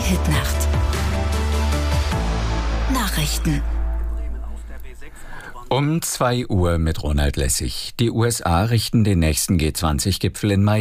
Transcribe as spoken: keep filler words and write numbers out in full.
Hitnacht. Nachrichten. Um zwei Uhr mit Ronald Lessig. Die U S A richten den nächsten G zwanzig Gipfel in Miami